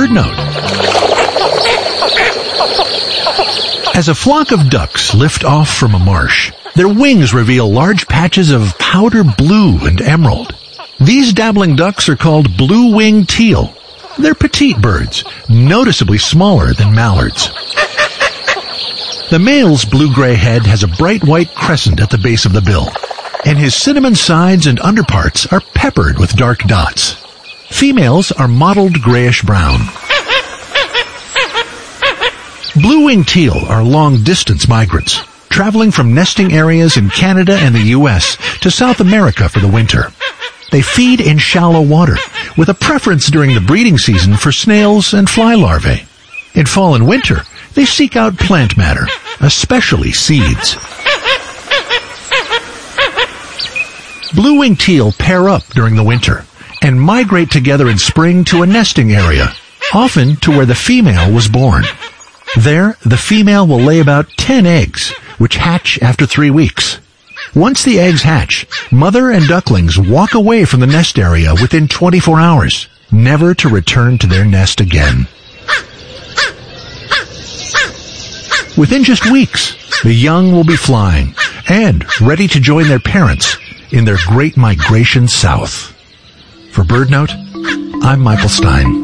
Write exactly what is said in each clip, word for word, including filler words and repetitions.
BirdNote. As a flock of ducks lift off from a marsh, their wings reveal large patches of powder blue and emerald. These dabbling ducks are called blue-winged teal. They're petite birds, noticeably smaller than mallards. The male's blue-gray head has a bright white crescent at the base of the bill, and his cinnamon sides and underparts are peppered with dark dots. Females are mottled grayish-brown. Blue-winged teal are long-distance migrants, traveling from nesting areas in Canada and the U S to South America for the winter. They feed in shallow water, with a preference during the breeding season for snails and fly larvae. In fall and winter, they seek out plant matter, especially seeds. Blue-winged teal pair up during the winter and migrate together in spring to a nesting area, often to where the female was born. There, the female will lay about ten eggs, which hatch after three weeks. Once the eggs hatch, mother and ducklings walk away from the nest area within twenty-four hours, never to return to their nest again. Within just weeks, the young will be flying and ready to join their parents in their great migration south. For BirdNote, I'm Michael Stein.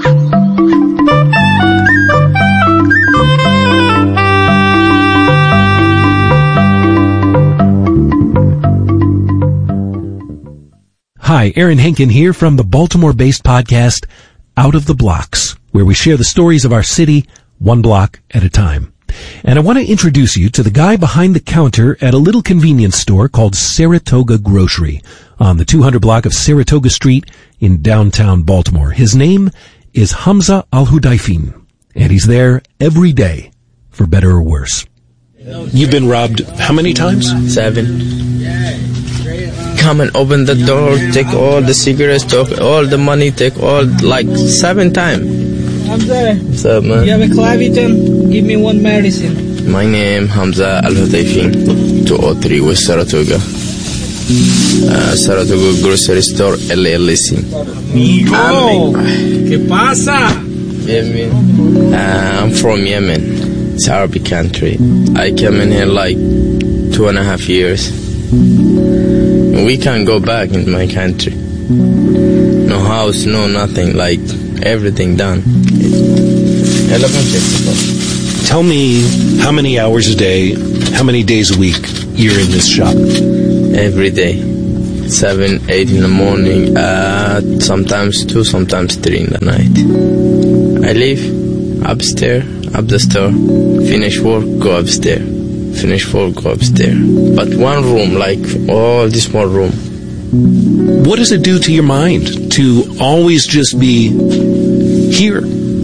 Hi, Aaron Henkin here from the Baltimore-based podcast Out of the Blocks, where we share the stories of our city one block at a time. And I want to introduce you to the guy behind the counter at a little convenience store called Saratoga Grocery on the two hundred block of Saratoga Street in downtown Baltimore. His name is Hamza Al-Hudayfin, and he's there every day, for better or worse. You've been robbed how many times? Seven. Come and open the door, take all the cigarettes, take all the money, take all, like, seven times. Hamza, what's up, man? You have a Clavitin? Give me one medicine. My name, Hamza Al-Hudayfin, two oh three West Saratoga. Uh, Saratoga Grocery Store, L L C. Amigo, ¿qué pasa? Yemen. Uh, I'm from Yemen. It's Arabic country. I came in here like two and a half years. We can't go back in my country. No house, no nothing, like everything done. Tell me how many hours a day, how many days a week you're in this shop? Every day. Seven, eight in the morning, uh, sometimes two, sometimes three in the night. I live upstairs, up the store, finish work, go upstairs. Finish work, go upstairs. But one room, like all this one room. What does it do to your mind to always just be here?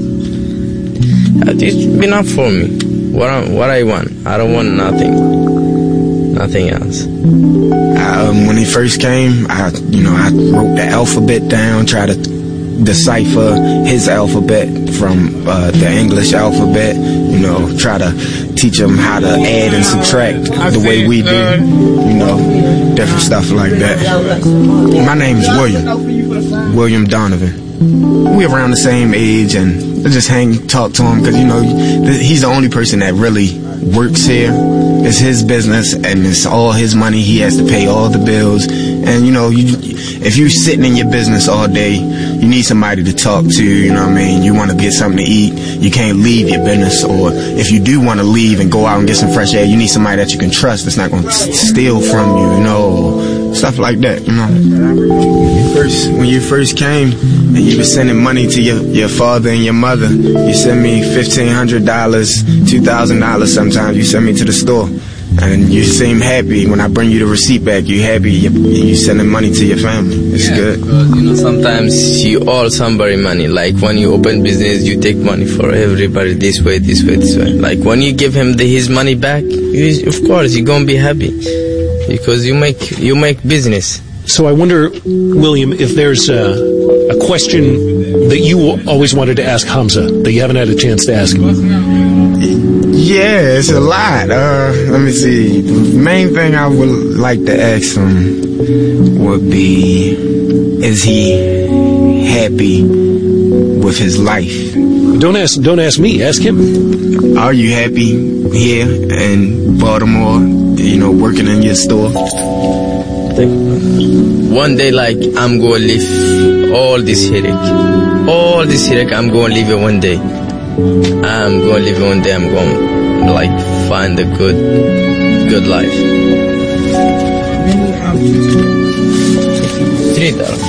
It's enough for me. What I, what I want. I don't want nothing. Nothing else. Um, when he first came, I, you know, I wrote the alphabet down, tried to decipher his alphabet from uh, the English alphabet, you know, try to teach him how to add and subtract the way we do, you know, different stuff like that. My name is William, William Donovan. We around the same age, and I just hang, talk to him, because, you know, he's the only person that really works here. It's his business, and it's all his money. He has to pay all the bills. And, you know, you, if you're sitting in your business all day, you need somebody to talk to, you know what I mean? You want to get something to eat, you can't leave your business. Or if you do want to leave and go out and get some fresh air, you need somebody that you can trust that's not going to steal from you, you know, stuff like that, you know. When you first, when you first came and you were sending money to your, your father and your mother, you send me fifteen hundred dollars, two thousand dollars sometimes, you send me to the store. And you seem happy when I bring you the receipt back. You happy, you, you sending money to your family. It's yeah, good. Because, you know, sometimes you owe somebody money. Like when you open business, you take money for everybody this way, this way, this way. Like when you give him the, his money back, you, of course you're gonna be happy because you make you make business. So I wonder, William, if there's a, a question that you always wanted to ask Hamza that you haven't had a chance to ask him. Yeah, it's a lot. Uh, let me see. The main thing I would like to ask him would be, is he happy with his life. Don't ask. Don't ask me. Ask him. Are you happy here in Baltimore? You know, working in your store. One day, like, I'm going to leave all this headache. All this headache, I'm going to leave it one day. I'm going to leave it one day. I'm going to, like, find a good, good life. Three dollars.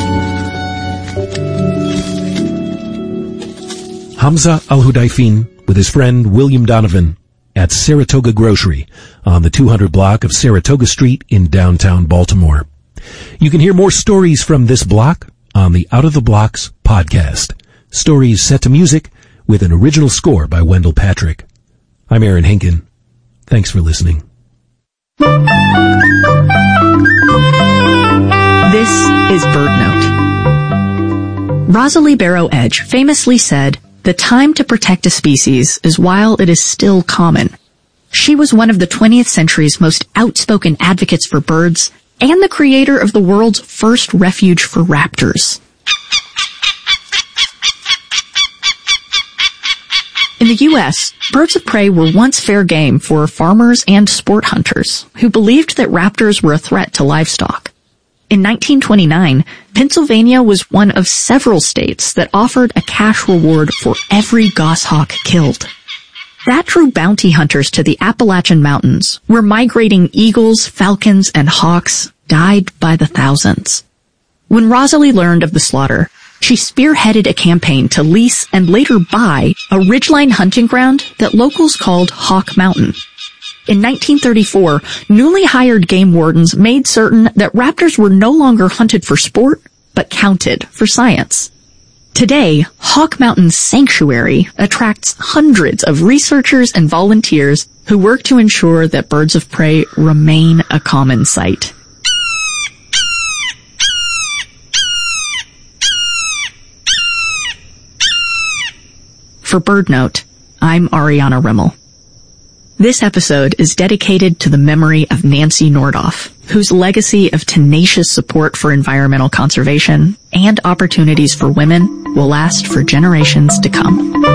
Hamza Al-Hudayfin with his friend William Donovan at Saratoga Grocery on the two hundred block of Saratoga Street in downtown Baltimore. You can hear more stories from this block on the Out of the Blocks podcast. Stories set to music with an original score by Wendell Patrick. I'm Aaron Hinken. Thanks for listening. This is BirdNote. Rosalie Barrow Edge famously said, "The time to protect a species is while it is still common." She was one of the twentieth century's most outspoken advocates for birds and the creator of the world's first refuge for raptors. In the U S, birds of prey were once fair game for farmers and sport hunters who believed that raptors were a threat to livestock. In nineteen twenty-nine, Pennsylvania was one of several states that offered a cash reward for every goshawk killed. That drew bounty hunters to the Appalachian Mountains, where migrating eagles, falcons, and hawks died by the thousands. When Rosalie learned of the slaughter, she spearheaded a campaign to lease and later buy a ridgeline hunting ground that locals called Hawk Mountain. In nineteen thirty-four, newly hired game wardens made certain that raptors were no longer hunted for sport, but counted for science. Today, Hawk Mountain Sanctuary attracts hundreds of researchers and volunteers who work to ensure that birds of prey remain a common sight. For BirdNote, I'm Ariana Rimmel. This episode is dedicated to the memory of Nancy Nordoff, whose legacy of tenacious support for environmental conservation and opportunities for women will last for generations to come.